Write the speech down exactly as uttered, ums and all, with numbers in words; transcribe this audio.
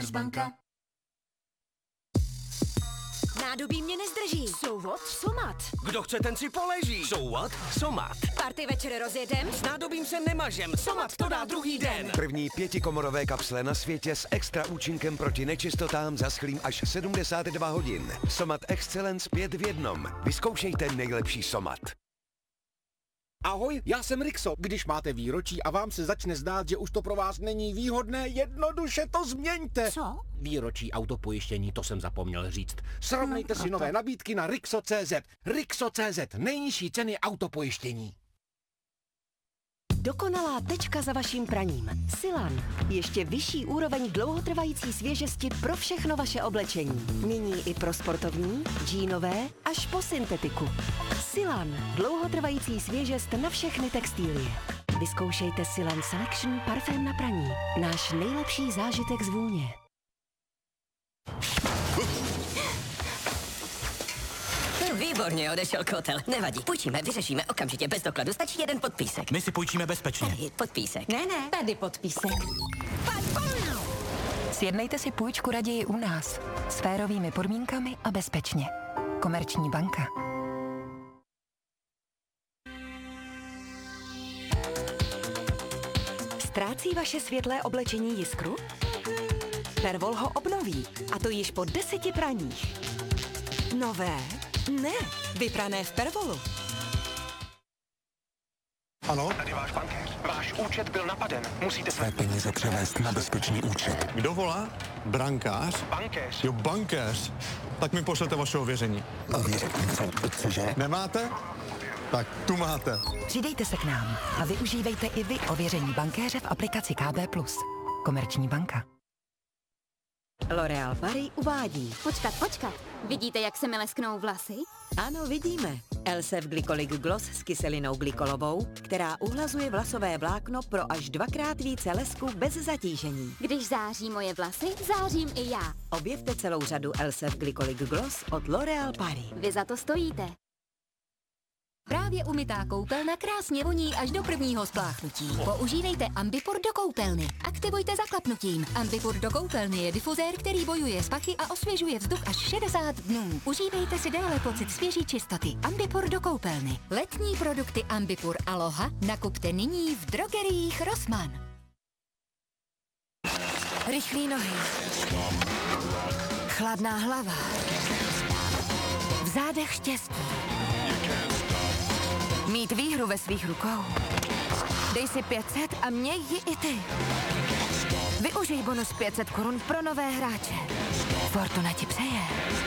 náš banka. Nádobí mě nezdrží. So what? Somat. Kdo chce, ten si poleží. So what? Somat. Party večer rozjedem. S nádobím se nemažem. Somat to dá druhý den. První pětikomorové kapsle na světě s extra účinkem proti nečistotám zaschlým až sedmdesát dva hodin. Somat Excellence pět v jednom. Vyzkoušejte nejlepší Somat. Ahoj, já jsem Rixo. Když máte výročí a vám se začne zdát, že už to pro vás není výhodné, jednoduše to změňte. Co? Výročí autopojištění, to jsem zapomněl říct. Srovnejte si nové nabídky na Rixo tečka cé zet. Rixo tečka cé zet, nejnižší ceny autopojištění. Dokonalá tečka za vaším praním. Silan. Ještě vyšší úroveň dlouhotrvající svěžesti pro všechno vaše oblečení. Nyní i pro sportovní, džínové až po syntetiku. Silan. Dlouhotrvající svěžest na všechny textilie. Vyzkoušejte Silan Selection parfém na praní. Náš nejlepší zážitek z vůně. Výborně, odešel kotel. Nevadí, půjčíme, vyřešíme okamžitě, bez dokladu, stačí jeden podpísek. My si půjčíme bezpečně. Tady podpísek. Ne, ne, tady podpísek. Sjednejte si půjčku raději u nás. S férovými podmínkami a bezpečně. Komerční banka. Ztrácí vaše světlé oblečení jiskru? Pervol ho obnoví, a to již po deseti praních. Nové? Ne, vyprané v Pervolu. Ano? Tady váš bankéř. Váš účet byl napaden. Musíte Své peníze převést na bezpečný účet. Kdo volá? Brankář? Bankéř. Jo, bankéř. Tak mi pošlete vaše ověření. Ověřit co? Cože? Nemáte? Tak tu máte. Přidejte se k nám a využívejte i vy ověření bankéře v aplikaci K B plus. Komerční banka. L'Oréal Paris uvádí. Počkat, počkat. Vidíte, jak se mi lesknou vlasy? Ano, vidíme. Elsef Glycolic Gloss s kyselinou glykolovou, která uhlazuje vlasové vlákno pro až dvakrát více lesku bez zatížení. Když září moje vlasy, zářím i já. Objevte celou řadu Elsef Glycolic Gloss od L'Oréal Paris. Vy za to stojíte. Právě umytá koupelna krásně voní až do prvního spláchnutí. Používejte Ambipur do koupelny. Aktivujte zaklapnutím. Ambipur do koupelny je difuzér, který bojuje s pachy a osvěžuje vzduch až šedesát dnů. Užívejte si déle pocit svěží čistoty. Ambipur do koupelny. Letní produkty Ambipur Aloha nakupte nyní v drogeriích Rossmann. Rychlý nohy. Chladná hlava. V zádech štěstí. Mít výhru ve svých rukou. Dej si pět set a měj ji i ty. Využij bonus pět set korun pro nové hráče. Fortuna ti přeje.